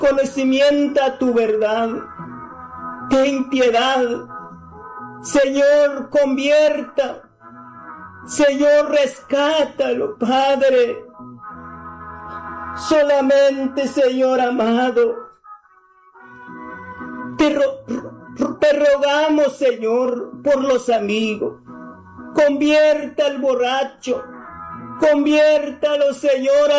conocimiento a tu verdad. Ten piedad, Señor, convierta, Señor, rescátalo, Padre. Solamente, Señor amado, te rogamos, Señor, por los amigos. Convierta al borracho, conviértalo, Señor,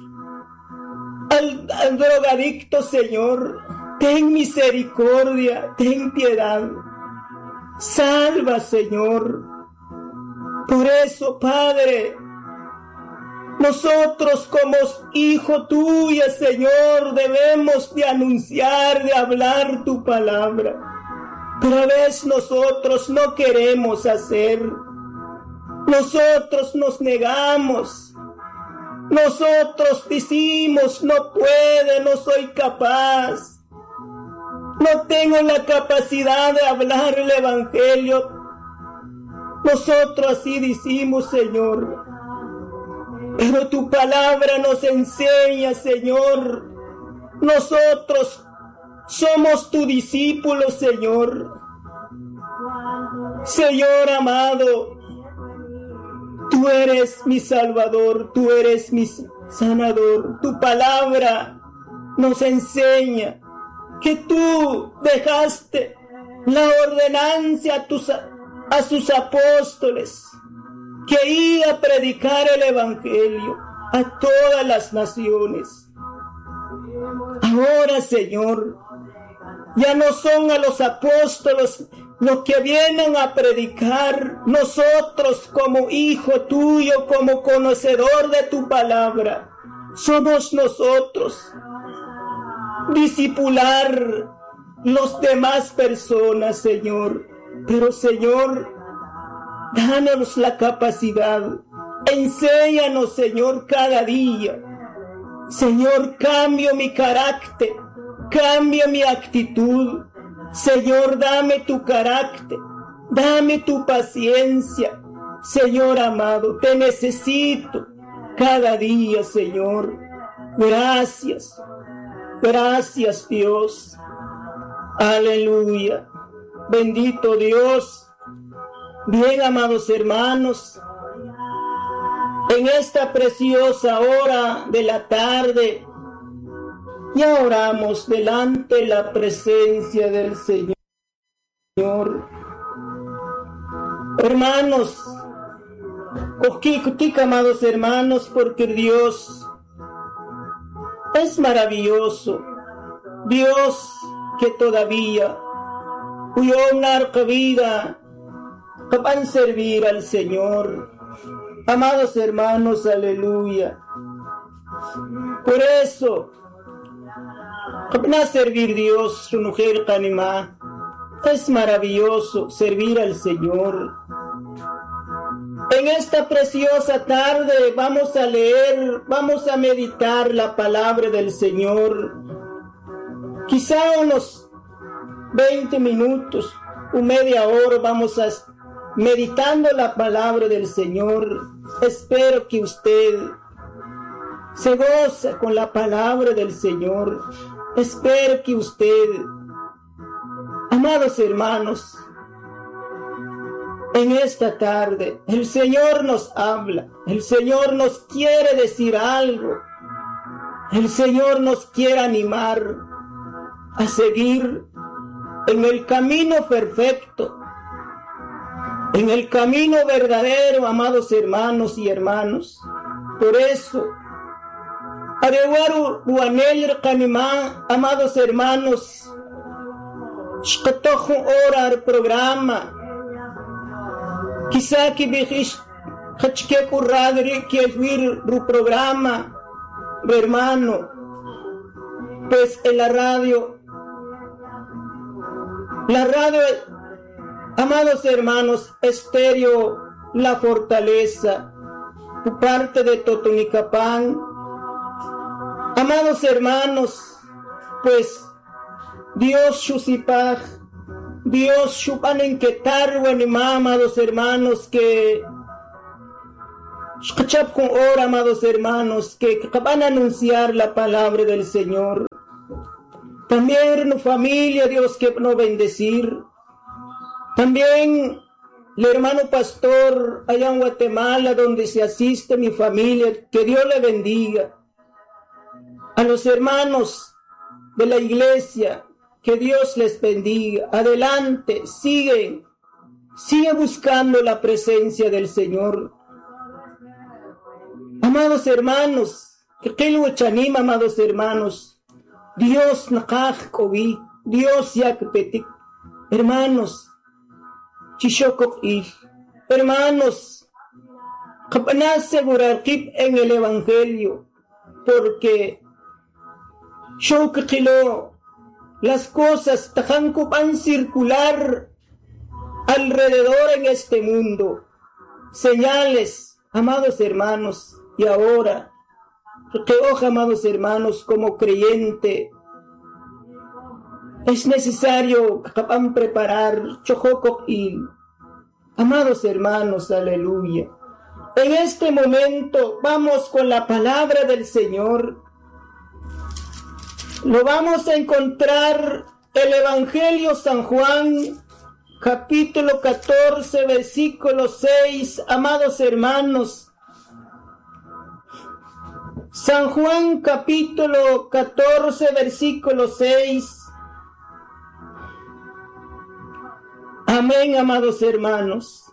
al drogadicto, Señor. Ten misericordia, ten piedad. Salva, Señor. Por eso, Padre, nosotros como hijo tuya, Señor, debemos de anunciar, de hablar tu palabra. Pero a veces nosotros no queremos hacer. Nosotros nos negamos. Nosotros decimos, no puedo, no soy capaz. No tengo la capacidad de hablar el evangelio. Nosotros así decimos, Señor. Pero tu palabra nos enseña, Señor. Nosotros somos tu discípulo, Señor. Señor amado, tú eres mi Salvador, tú eres mi sanador. Tu palabra nos enseña que tú dejaste la ordenanza a sus apóstoles, que iba a predicar el evangelio a todas las naciones. Ahora, Señor, ya no son a los apóstoles los que vienen a predicar. Nosotros, como hijo tuyo, como conocedor de tu palabra, somos nosotros. Discipular los demás personas, Señor. Pero, Señor, danos la capacidad. Enséñanos, Señor, cada día. Señor, cambio mi carácter, cambia mi actitud. Señor, dame tu carácter, dame tu paciencia. Señor amado, te necesito cada día, Señor. Gracias, gracias, Dios. Aleluya. Bendito Dios. Bien, amados hermanos, en esta preciosa hora de la tarde, ya oramos delante de la presencia del Señor. Hermanos, amados hermanos, porque Dios es maravilloso. Dios que todavía una vida van a servir al Señor. Amados hermanos, aleluya. Por eso, van a servir Dios, su mujer Canimá. Es maravilloso servir al Señor. En esta preciosa tarde vamos a leer, vamos a meditar la palabra del Señor. Quizá unos 20 minutos o media hora vamos a meditando la palabra del Señor. Espero que usted se goza con la palabra del Señor. Espero que usted, amados hermanos, en esta tarde el Señor nos habla, el Señor nos quiere decir algo, el Señor nos quiere animar a seguir en el camino perfecto, en el camino verdadero, amados hermanos y hermanos. Por eso, Arewaru Ruanel Canimá, amados hermanos, Shkatojo ora al programa, quizá que vijish Hachke Kurradri que vir ru programa, hermano, pues en la radio, amados hermanos, Estéreo La Fortaleza, parte de Totonicapán. Amados hermanos, pues Dios Shusipaj, Dios Shupanen Ketar, amados hermanos, que Shkachap con ora, amados hermanos, que van a anunciar la palabra del Señor. También familia, Dios que nos bendecir. También el hermano pastor allá en Guatemala, donde se asiste mi familia, que Dios le bendiga. A los hermanos de la iglesia, que Dios les bendiga. Adelante, sigue buscando la presencia del Señor. Amados hermanos, amados hermanos, Dios nakaj kovi, Dios yakpetik, hermanos, chishokok il, hermanos, kapanas segurarkip en el evangelio, porque shokakilo, las cosas tajanko van circular alrededor en este mundo, señales, amados hermanos, y ahora, amados hermanos, como creyente, es necesario preparar chojokok y amados hermanos, aleluya. En este momento vamos con la palabra del Señor. Lo vamos a encontrar el Evangelio San Juan, capítulo 14, versículo 6, amados hermanos. San Juan capítulo 14, versículo 6. Amén, amados hermanos.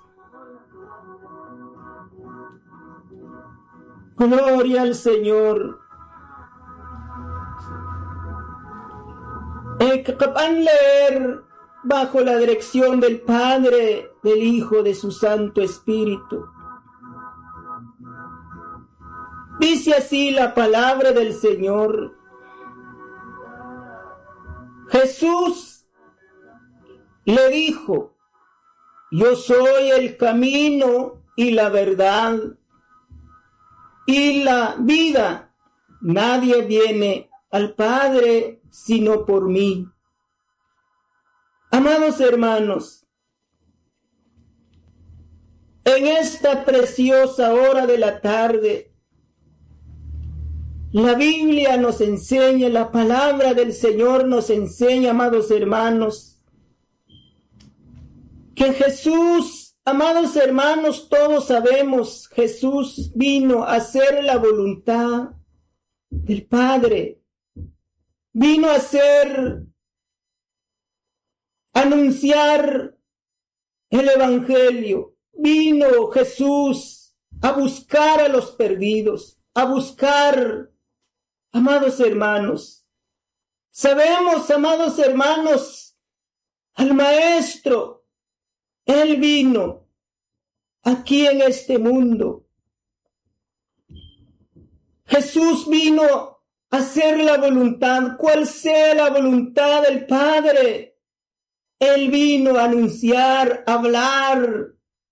Gloria al Señor. Capan leer bajo la dirección del Padre, del Hijo, de su Santo Espíritu. Dice así la palabra del Señor. Jesús le dijo: yo soy el camino y la verdad y la vida. Nadie viene al Padre sino por mí. Amados hermanos, en esta preciosa hora de la tarde, la Biblia nos enseña, la palabra del Señor nos enseña, amados hermanos, que Jesús, amados hermanos, todos sabemos, Jesús vino a hacer la voluntad del Padre, vino a anunciar el Evangelio, vino Jesús a buscar a los perdidos, a buscar, amados hermanos. Sabemos, amados hermanos, al Maestro, Él vino aquí en este mundo. Jesús vino a hacer la voluntad, cual sea la voluntad del Padre. Él vino a anunciar, a hablar.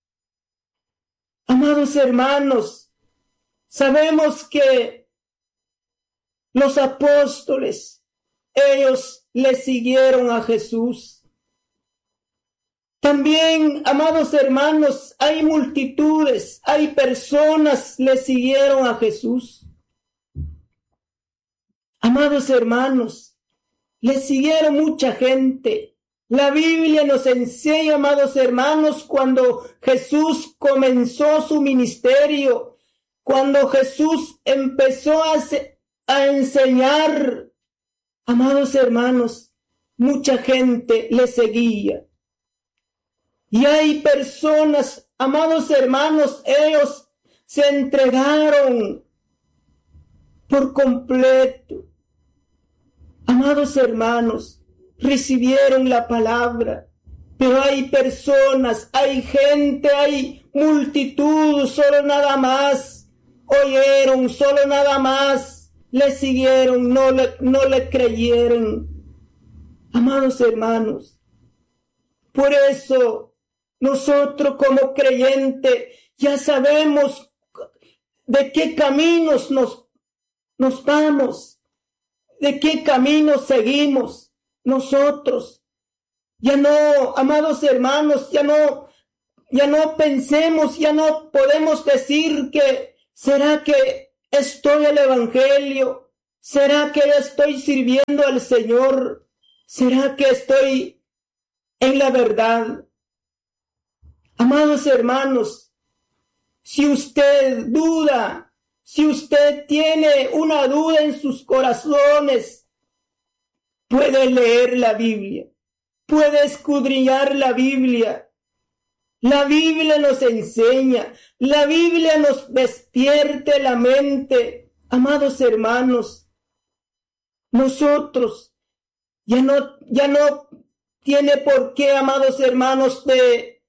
Amados hermanos, sabemos que los apóstoles, ellos le siguieron a Jesús. También, amados hermanos, hay multitudes, hay personas le siguieron a Jesús. Amados hermanos, le siguieron mucha gente. La Biblia nos enseña, amados hermanos, cuando Jesús comenzó su ministerio, cuando Jesús empezó a enseñar, amados hermanos, mucha gente le seguía. Y hay personas, amados hermanos, ellos se entregaron por completo. Amados hermanos, recibieron la palabra, pero hay personas, hay gente, hay multitud, solo nada más oyeron, solo nada más le siguieron, no le creyeron. Amados hermanos, por eso nosotros como creyentes ya sabemos de qué caminos nos vamos, de qué caminos seguimos. Nosotros ya no, amados hermanos, ya no pensemos, ya no podemos decir que será que estoy el Evangelio, ¿Será que estoy sirviendo al Señor? ¿Será que estoy en la verdad? Amados hermanos, si usted duda, si usted tiene una duda en sus corazones, puede leer la Biblia, puede escudriñar la Biblia. La Biblia nos enseña, la Biblia nos despierte la mente. Amados hermanos, nosotros ya no tiene por qué, amados hermanos, de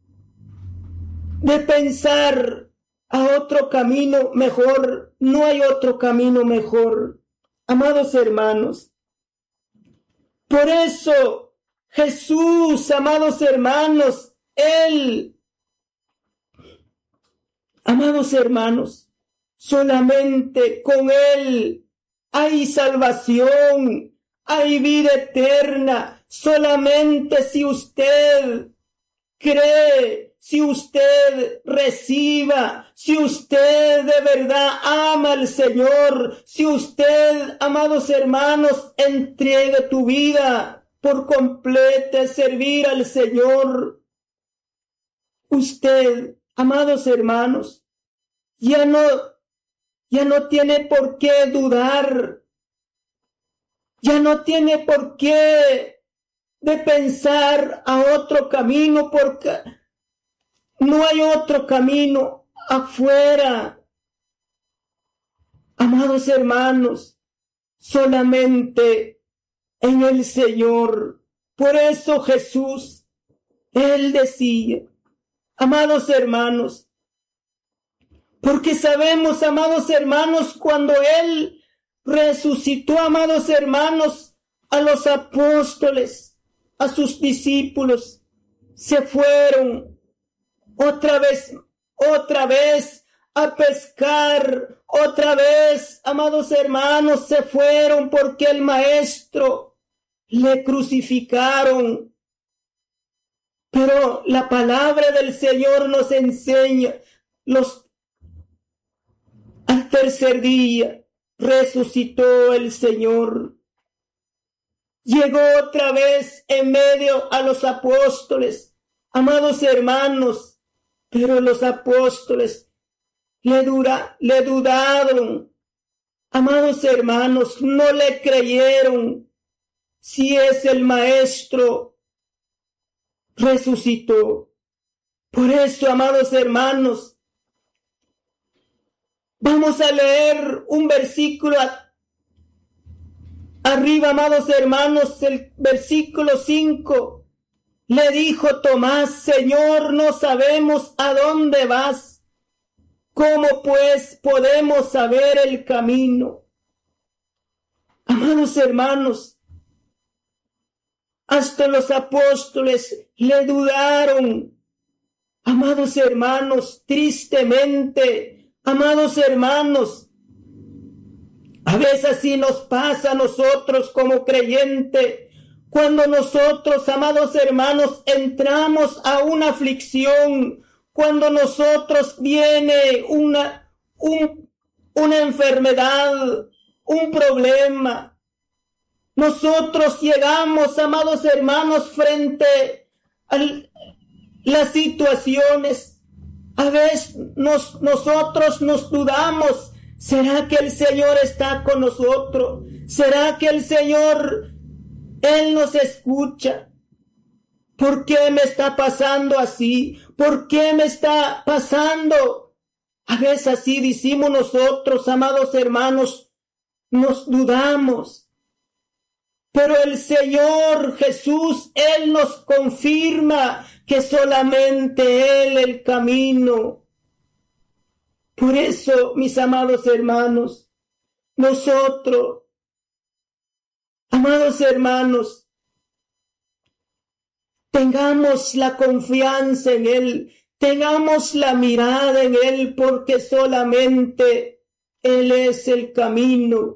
pensar a otro camino mejor. No hay otro camino mejor, amados hermanos. Por eso Jesús, amados hermanos, amados hermanos, solamente con Él hay salvación, hay vida eterna. Solamente si usted cree, si usted reciba, si usted de verdad ama al Señor, si usted, amados hermanos, entregue tu vida por completo a servir al Señor. Usted, amados hermanos, ya no tiene por qué dudar, ya no tiene por qué de pensar a otro camino, porque no hay otro camino afuera. Amados hermanos, solamente en el Señor. Por eso Jesús, Él decía, amados hermanos, porque sabemos, amados hermanos, cuando Él resucitó, amados hermanos, a los apóstoles, a sus discípulos, se fueron otra vez a pescar, otra vez, amados hermanos, se fueron porque el Maestro le crucificaron. Pero la palabra del Señor nos enseña, al tercer día resucitó el Señor. Llegó otra vez en medio a los apóstoles, amados hermanos, pero los apóstoles le dudaron. Amados hermanos, no le creyeron. Si es el Maestro, resucitó. Por eso, amados hermanos, vamos a leer un versículo arriba, amados hermanos, el versículo 5. Le dijo Tomás: Señor, no sabemos a dónde vas. ¿Cómo pues podemos saber el camino? Amados hermanos, hasta los apóstoles le dudaron. Amados hermanos, tristemente, amados hermanos, a veces así nos pasa a nosotros como creyentes, cuando nosotros, amados hermanos, entramos a una aflicción, cuando nosotros viene una enfermedad, un problema. Nosotros llegamos, amados hermanos, frente a las situaciones. A veces nosotros nos dudamos. ¿Será que el Señor está con nosotros? ¿Será que el Señor, Él nos escucha? ¿Por qué me está pasando así? ¿Por qué me está pasando? A veces así decimos nosotros, amados hermanos, nos dudamos. Pero el Señor Jesús, Él nos confirma que solamente Él el camino. Por eso, mis amados hermanos, nosotros, amados hermanos, tengamos la confianza en Él, tengamos la mirada en Él, porque solamente Él es el camino.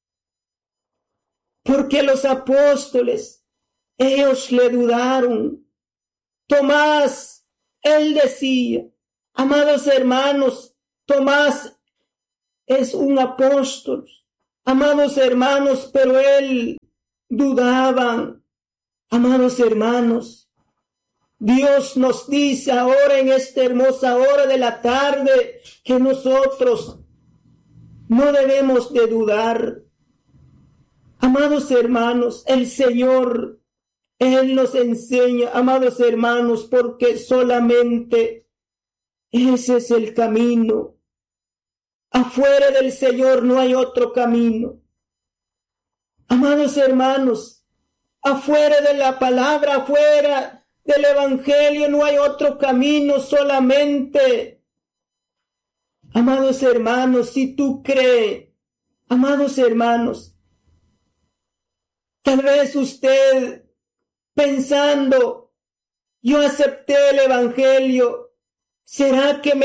Porque los apóstoles, ellos le dudaron. Tomás, él decía, amados hermanos, Tomás es un apóstol, amados hermanos, pero él dudaba. Amados hermanos, Dios nos dice ahora en esta hermosa hora de la tarde que nosotros no debemos de dudar. Amados hermanos, el Señor, Él nos enseña, amados hermanos, porque solamente ese es el camino. Afuera del Señor no hay otro camino. Amados hermanos, afuera de la palabra, afuera del Evangelio no hay otro camino, solamente. Amados hermanos, si tú crees, amados hermanos, tal vez usted pensando, yo acepté el Evangelio, ¿será que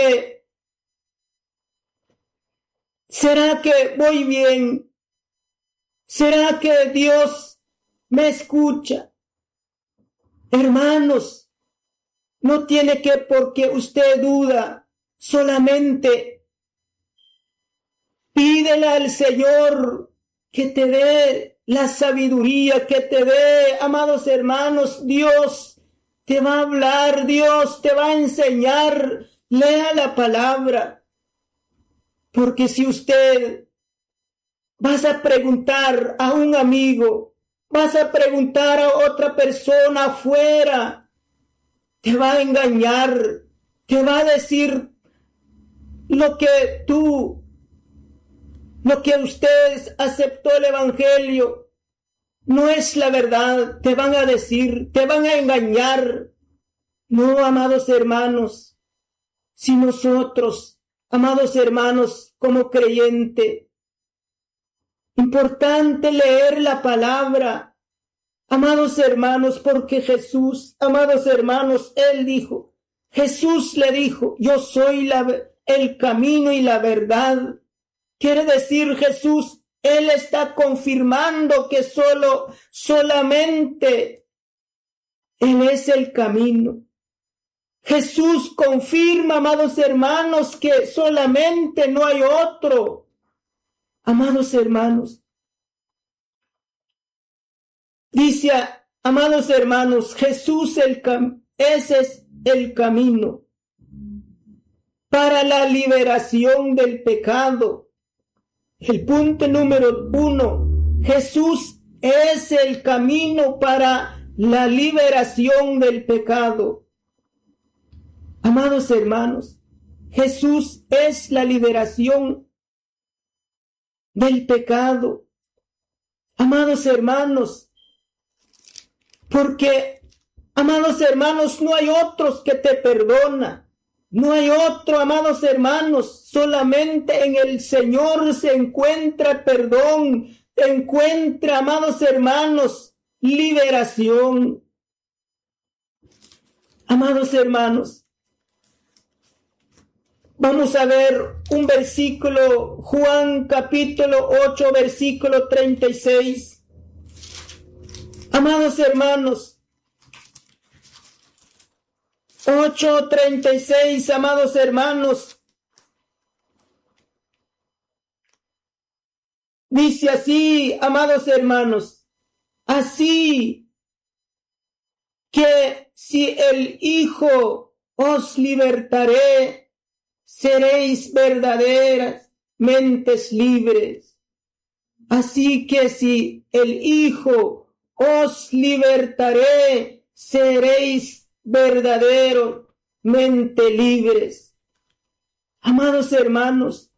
voy bien? ¿Será que Dios me escucha? Hermanos, no tiene que porque usted duda, solamente pídele al Señor que te dé la sabiduría, que te dé, amados hermanos, Dios te va a hablar, Dios te va a enseñar, lea la palabra, porque si usted vas a preguntar a un amigo, vas a preguntar a otra persona afuera, te va a engañar, te va a decir lo que usted aceptó el Evangelio, no es la verdad, te van a decir, te van a engañar. No, amados hermanos, si nosotros, amados hermanos, como creyente, importante leer la palabra, amados hermanos, porque Jesús, amados hermanos, Jesús le dijo, yo soy el camino y la verdad. Quiere decir Jesús, Él está confirmando que solamente Él es el camino. Jesús confirma, amados hermanos, que solamente no hay otro. Amados hermanos, dice, amados hermanos, Ese es el camino para la liberación del pecado. El punto número 1, Jesús es el camino para la liberación del pecado. Amados hermanos, Jesús es la liberación del pecado. Amados hermanos, porque, amados hermanos, no hay otros que te perdona. No hay otro, amados hermanos, solamente en el Señor se encuentra perdón, se encuentra, amados hermanos, liberación. Amados hermanos, vamos a ver un versículo, Juan capítulo 8, versículo 36. Amados hermanos, 8:36, amados hermanos, dice así, amados hermanos, así que si el Hijo os libertaré, seréis verdaderamente libres. Así que si el Hijo os libertaré, seréis verdaderamente libres. Amados hermanos,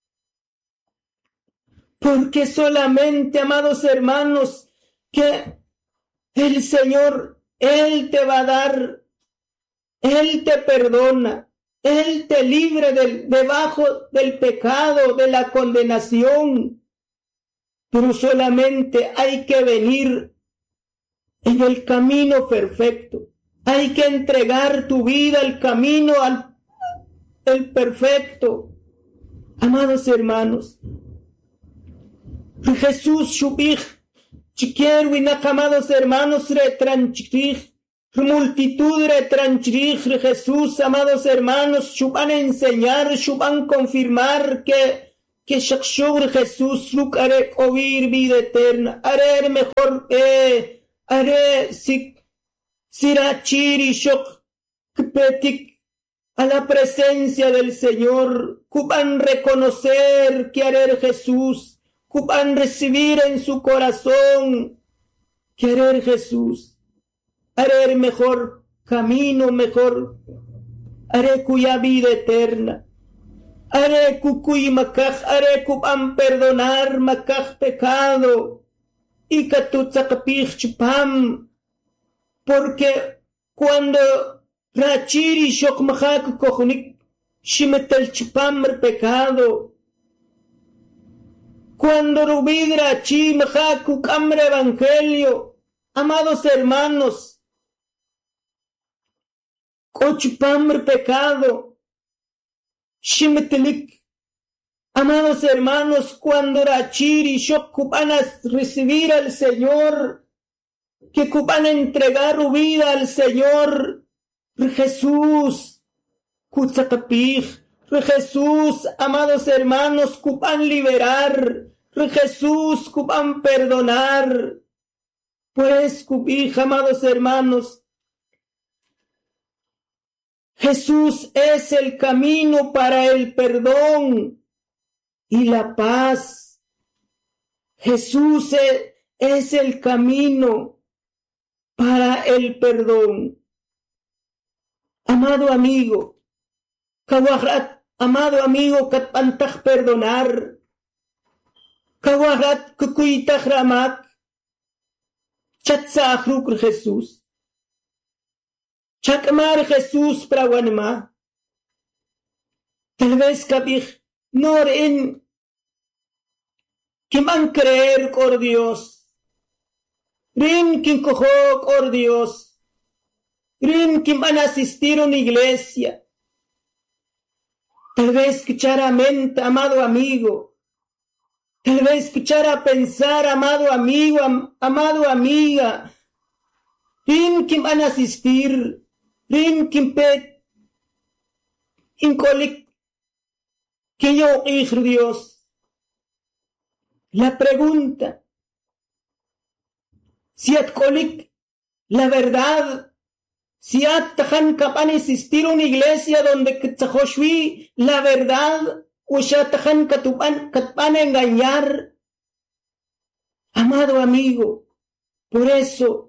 porque solamente, amados hermanos, que el Señor, Él te va a dar, Él te perdona, Él te libre debajo del pecado, de la condenación, pero solamente hay que venir en el camino perfecto. Hay que entregar tu vida al camino, el perfecto. Amados hermanos, Jesús shubich, chiquierwinak, amados hermanos, retranchich, multitud retranchich, Jesús, amados hermanos, van a enseñar, van a confirmar que que shakshur Jesús ruk are oír vida eterna, are mejor are sirachir y shok kpetik a la presencia del Señor, kuban reconocer que are Jesús, kuban recibir en su corazón querer Jesús, are mejor camino, mejor are cuya vida eterna. Are kukuy makaj, are kuban perdonar makaj pecado y katutzakapich chupam, porque cuando rachiri shok majak kojunik shimetel chupam pecado, cuando rubidra chi majak kukamre evangelio, amados hermanos, kochupam pecado. Shimetelik, amados hermanos, cuando Rachiri Shok van a recibir al Señor, que van a entregar su vida al Señor, Jesús, Kutzakapij, Jesús, amados hermanos, van a liberar, Jesús, van a perdonar, pues, amados hermanos, Jesús es el camino para el perdón y la paz. Jesús es el camino para el perdón. Amado amigo, kawarat, amado amigo, katpantaj perdonar. Kawarat kukuitaj ramak. Chatzajruk Jesús. Chakmar Jesús prawanma. Tal vez kabij nor en que van creer por Dios. Rin quien cojo por Dios. Rin quien van a asistir a una iglesia. Tal vez claramente, amado amigo. Tal vez escuchar a pensar, amado amigo, amado amiga. Rin quien van a asistir. Rin kimpet incolik que yo hijo Dios. La pregunta, si atcolik la verdad, si atajan capan existir una iglesia donde ketzahoshwi la verdad, o si atajan katpan engañar, amado amigo, por eso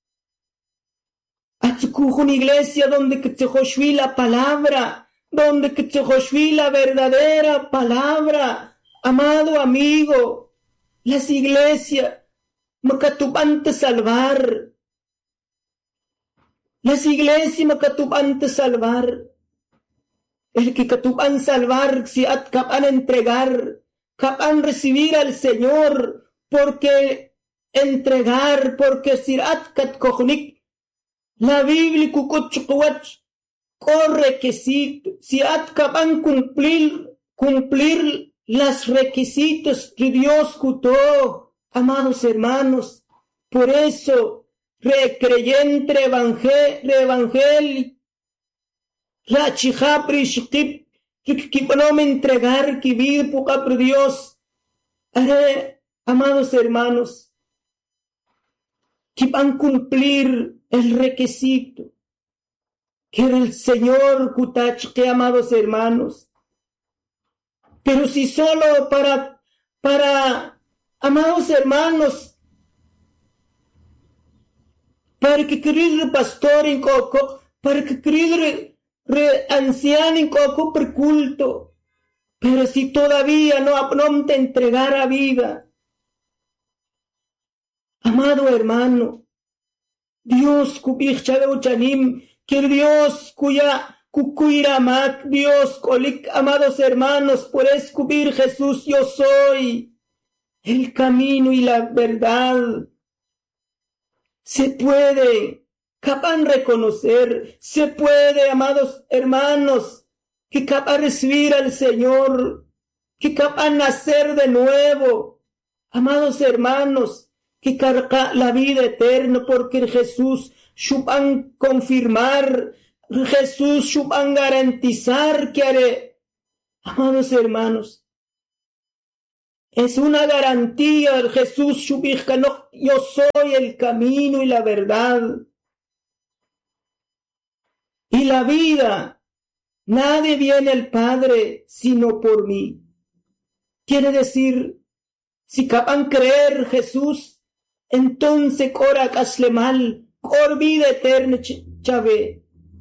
una iglesia donde que te la palabra, donde que te la verdadera palabra, amado amigo, las iglesias macatuban te salvar, las iglesias macatuban te salvar, el que catuban salvar si capan entregar, capan recibir al Señor, porque entregar, porque si kat kohnik. La Biblia kukuchukwach con requisitos. Si acaban cumplir los requisitos que Dios cutó, amados hermanos. Por eso, recreyente evangelio, la chijapri shikip, que no me entregar que vida por Dios. Amados hermanos, que van a cumplir el requisito que el Señor Kutach, que amados hermanos. Pero si solo para amados hermanos, para que querido pastor en coco, para que querido anciano en coco por culto, pero si todavía no te entregara vida, amado hermano, Dios kubich chanim, que Dios kukuiramak, Dios kolik, amados hermanos, por escupir Jesús, yo soy el camino y la verdad. Se puede, capan reconocer, se puede, amados hermanos, que capan recibir al Señor, que capan nacer de nuevo, amados hermanos, que carga la vida eterna, porque Jesús van confirmar, Jesús van garantizar que haré. Amados hermanos, Es una garantía, Jesús, yo soy el camino y la verdad y la vida. Nadie viene al Padre sino por mí. Quiere decir, si capan creer Jesús, entonces cora caslemal, cor vida eterna chave.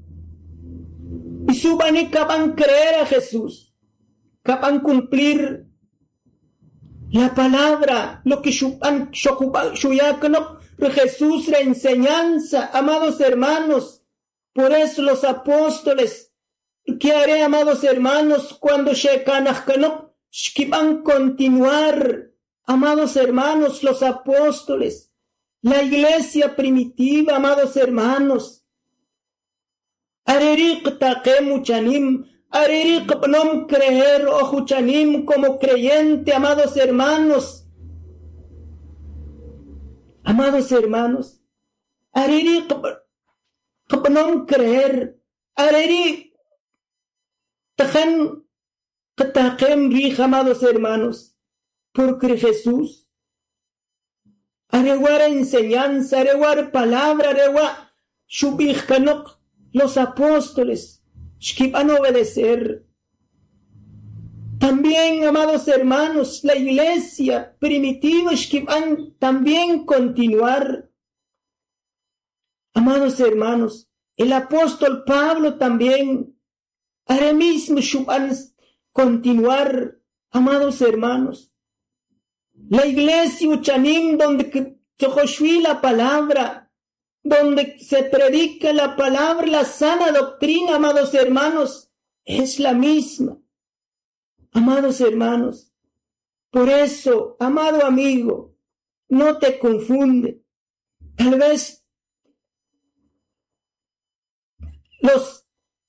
Y subani capan creer a Jesús, capan cumplir la palabra, lo que Jesús, la enseñanza, amados hermanos. Por eso los apóstoles, ¿qué haré, amados hermanos, cuando van a continuar, amados hermanos, los apóstoles, la iglesia primitiva, amados hermanos? Arerik taqem chanim, arerik nom creer o chanim como creyente, amados hermanos. Amados hermanos, arerik nom creer, arerik tajan taqem rij, amados hermanos, porque Jesús arewar enseñanza, arewar palabra, arewar shubij kanok. Los apóstoles que van a obedecer. También, amados hermanos, la iglesia primitiva que van también continuar. Amados hermanos, el apóstol Pablo también ahora mismo van a continuar, amados hermanos. La iglesia Uchanim, donde se la palabra, donde se predica la palabra, la sana doctrina, amados hermanos, es la misma. Amados hermanos, por eso, amado amigo, no te confunde. Tal vez los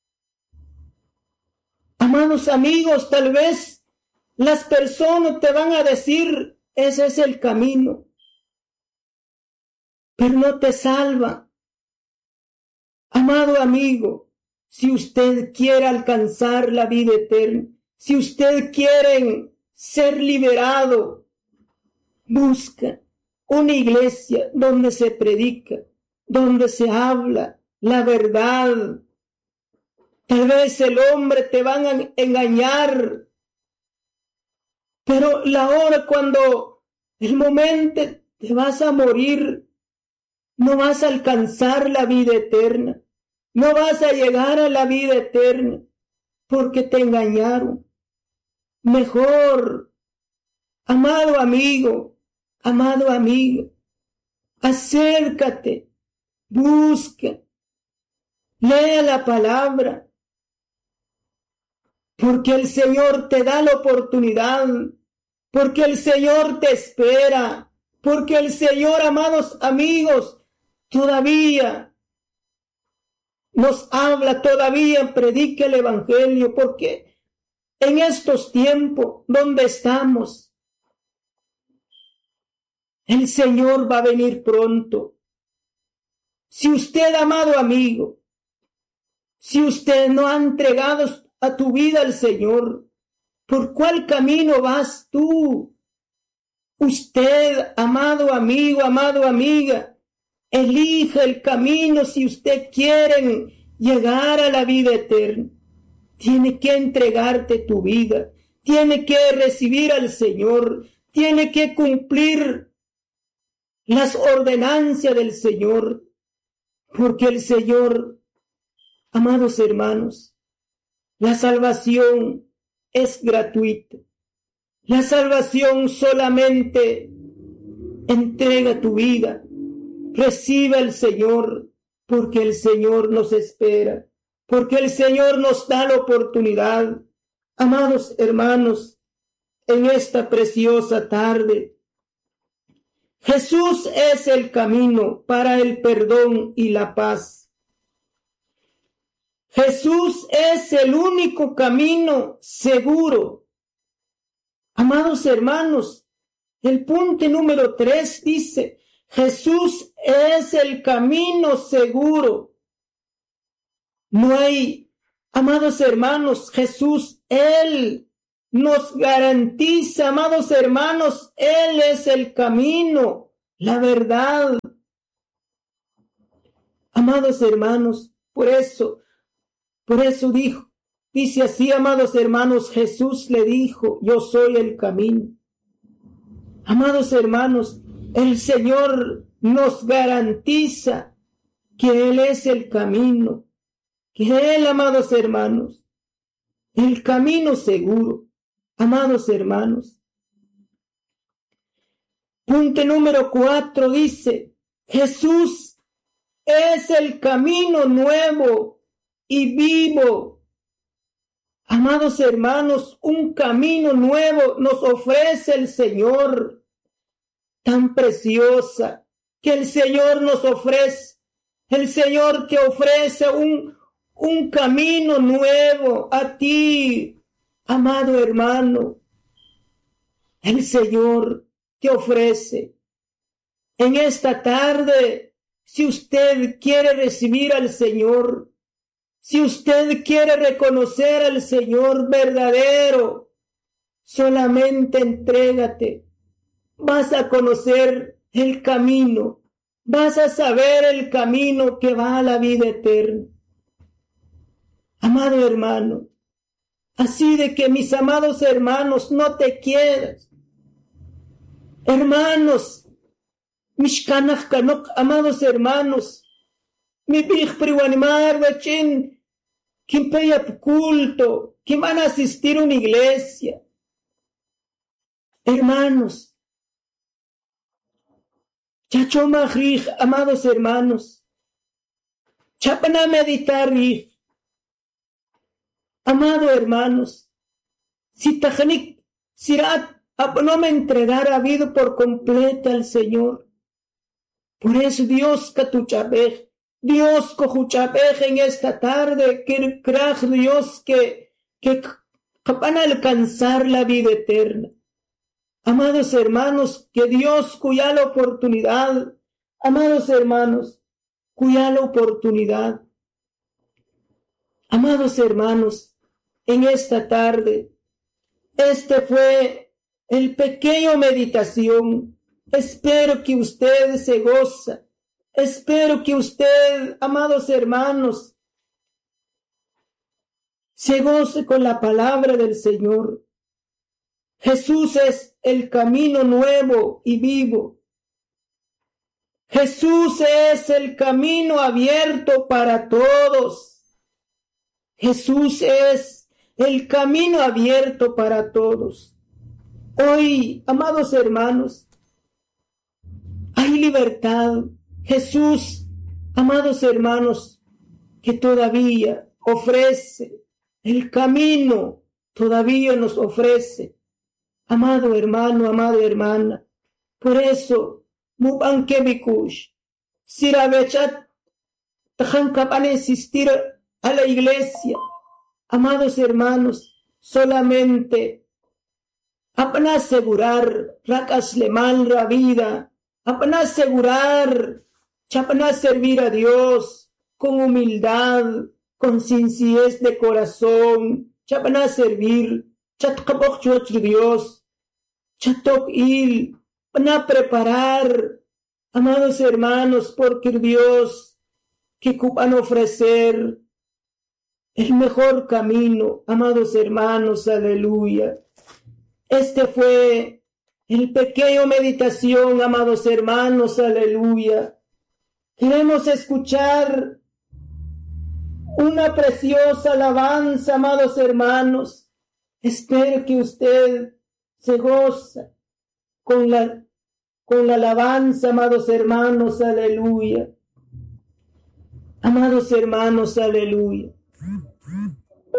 amados amigos, tal vez las personas te van a decir, ese es el camino. Pero no te salva. Amado amigo, si usted quiere alcanzar la vida eterna, si usted quiere ser liberado, busca una iglesia donde se predica, donde se habla la verdad. Tal vez el hombre te van a engañar, pero la hora cuando el momento te vas a morir, no vas a alcanzar la vida eterna. No vas a llegar a la vida eterna porque te engañaron. Mejor, amado amigo, amado amigo, acércate, busca, lea la palabra, porque el Señor te da la oportunidad, porque el Señor te espera, porque el Señor, amados amigos, todavía nos habla, todavía predica el Evangelio, porque en estos tiempos donde estamos, el Señor va a venir pronto. Si usted, amado amigo, si usted no ha entregado a tu vida al Señor, ¿por cuál camino vas tú? Usted, amado amigo, amado amiga, elija el camino si usted quiere llegar a la vida eterna. Tiene que entregarte tu vida, tiene que recibir al Señor, tiene que cumplir las ordenanzas del Señor, porque el Señor, amados hermanos, la salvación es gratuita. La salvación solamente entrega tu vida. Recibe al Señor, porque el Señor nos espera, porque el Señor nos da la oportunidad. Amados hermanos, en esta preciosa tarde, Jesús es el camino para el perdón y la paz. Jesús es el único camino seguro. Amados hermanos, el punto número 3 dice, Jesús es el camino seguro. No hay, amados hermanos, Jesús, Él nos garantiza, amados hermanos, Él es el camino, la verdad. Amados hermanos, por eso dice así, amados hermanos, Jesús le dijo, yo soy el camino. Amados hermanos, el Señor nos garantiza que Él es el camino, que Él, amados hermanos, el camino seguro. Amados hermanos, punto número 4 dice, Jesús es el camino nuevo y vivo. Amados hermanos, un camino nuevo nos ofrece el Señor, tan preciosa que el Señor nos ofrece. El Señor te ofrece un camino nuevo a ti, amado hermano. El Señor te ofrece. En esta tarde, si usted quiere recibir al Señor, si usted quiere reconocer al Señor verdadero, solamente entrégate. Vas a conocer el camino, vas a saber el camino que va a la vida eterna. Amado hermano, así de que mis amados hermanos, no te quieras. Hermanos, mishkanach kanok, amados hermanos, mi big priwanimar bachin, quien paya culto, quien van a asistir a una iglesia. Hermanos, chachomajrij, amados hermanos, chapana meditar. Amado hermanos, si tajanik sirat no me entregar a vida por completa al Señor. Por eso Dios katuchabej, Dios cojuchabej en esta tarde, que kraj Dios que van a alcanzar la vida eterna. Amados hermanos, que Dios cuya la oportunidad, amados hermanos, cuya la oportunidad. Amados hermanos, en esta tarde, este fue el pequeño meditación. Espero que usted se goza. Espero que usted, amados hermanos, se goce con la palabra del Señor. Jesús es el camino nuevo y vivo. Jesús es el camino abierto para todos. Jesús es el camino abierto para todos. Hoy, amados hermanos, hay libertad. Jesús, amados hermanos, que todavía ofrece el camino, todavía nos ofrece. Amado hermano, amada hermana, por eso, mubanke bikush, sirabechat, tajankap van a asistir a la iglesia. Amados hermanos, solamente apna asegurar rakaslemal la vida, apna asegurar, chapna servir a Dios con humildad, con sencillez de corazón, chapna servir, chatkapok chuach Dios, chatok il, apna preparar, amados hermanos, porque Dios que cupan ofrecer el mejor camino, amados hermanos, aleluya. Este fue el pequeño meditación, amados hermanos, aleluya. Queremos escuchar una preciosa alabanza, amados hermanos. Espero que usted se goza con la alabanza, amados hermanos, aleluya. Amados hermanos, aleluya.